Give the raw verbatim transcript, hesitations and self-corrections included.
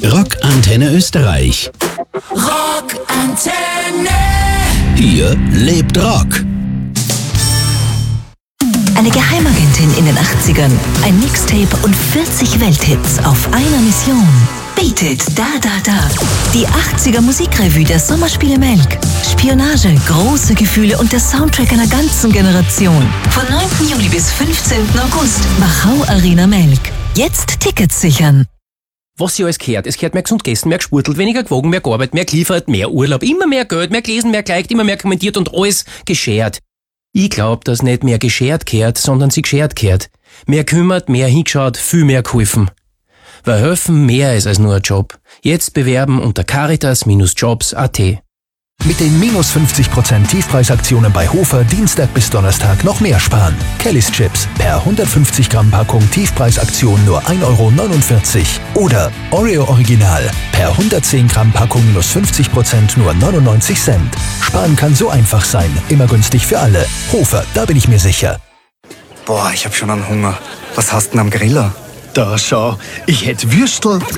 Rock Antenne Österreich. Rock Antenne. Hier lebt Rock. Eine Geheimagentin in den achtzigern, ein Mixtape und vierzig Welthits auf einer Mission. Bietet Da Da Da. Die achtziger Musikrevue der Sommerspiele Melk. Spionage, große Gefühle und der Soundtrack einer ganzen Generation. Von neunten Juli bis fünfzehnten August. Wachau Arena Melk. Jetzt Tickets sichern. Was sie alles gehört. Es gehört mehr gesund gegessen, mehr gesportelt, weniger gewogen, mehr gearbeitet, mehr geliefert, mehr Urlaub, immer mehr Geld, mehr gelesen, mehr geliked, immer mehr kommentiert und alles geschert. Ich glaub, dass nicht mehr geschert gehört, sondern sie geschert gehört. Mehr kümmert, mehr hingeschaut, viel mehr geholfen. Weil helfen mehr ist als nur ein Job. Jetzt bewerben unter caritas Jobs punkt at. Mit den minus fünfzig Prozent Tiefpreisaktionen bei Hofer Dienstag bis Donnerstag noch mehr sparen. Kellys Chips per hundertfünfzig Gramm Packung Tiefpreisaktion nur ein Euro neunundvierzig. Oder Oreo Original per hundertzehn Gramm Packung minus fünfzig Prozent nur neunundneunzig Cent. Sparen kann so einfach sein, immer günstig für alle. Hofer, da bin ich mir sicher. Boah, ich hab schon einen Hunger. Was hast denn am Griller? Da schau, ich hätt Würstel.